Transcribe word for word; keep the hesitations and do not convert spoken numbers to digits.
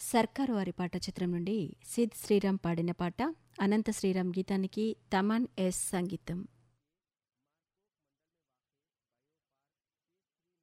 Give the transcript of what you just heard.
సర్కారు వారి పాట చిత్రం నుండి సిద్ శ్రీరామ్ పాడిన పాట. అనంత శ్రీరామ్ గీతానికి తమన్ ఎస్ సంగీతం.